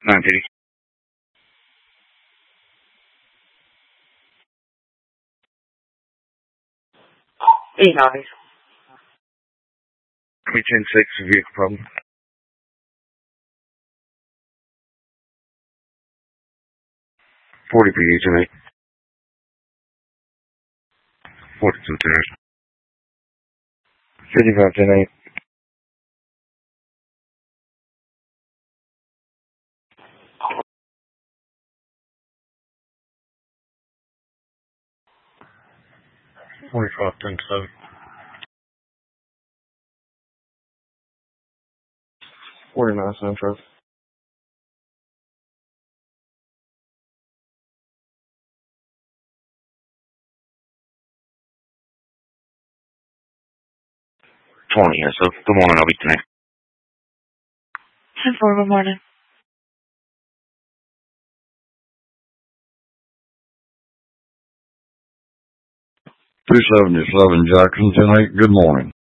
950. 890. Give me 10-6, vehicle problem. 40 PH tonight. 42 tires. 55 10-8. 45 10-7. 49 Central. 20, yes. So good morning, I'll be tonight. 10-4, good morning. 277 Jackson, 10-8, good morning.